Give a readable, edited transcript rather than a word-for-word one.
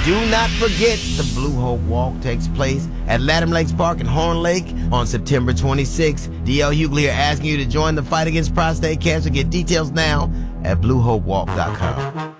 do not forget the Blue Hope Walk takes place at Latham Lakes Park in Horn Lake on September 26th. D.L. Hughley here asking you to join the fight against prostate cancer. Get details now at BlueHopeWalk.com.